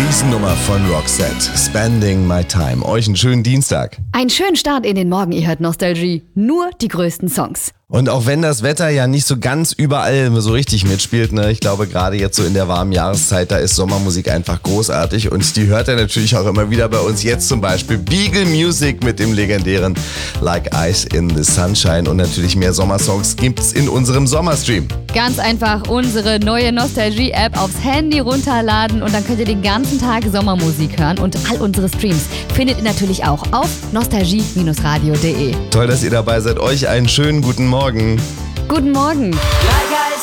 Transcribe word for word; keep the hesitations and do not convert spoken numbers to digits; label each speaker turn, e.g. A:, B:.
A: Riesennummer von Roxette, Spending My Time. Euch einen schönen Dienstag.
B: Einen schönen Start in den Morgen, ihr hört Nostalgie. Nur die größten Songs.
A: Und auch wenn das Wetter ja nicht so ganz überall so richtig mitspielt, ne, ich glaube gerade jetzt so in der warmen Jahreszeit, da ist Sommermusik einfach großartig und die hört ihr natürlich auch immer wieder bei uns. Jetzt zum Beispiel Beagle Music mit dem legendären Like Ice in the Sunshine und natürlich mehr Sommersongs gibt's in unserem Sommerstream.
B: Ganz einfach unsere neue Nostalgie-App aufs Handy runterladen und dann könnt ihr den ganzen Tag Sommermusik hören und all unsere Streams findet ihr natürlich auch auf nostalgie Bindestrich radio punkt de.
A: Toll, dass ihr dabei seid. Euch einen schönen guten Morgen.
B: Guten Morgen.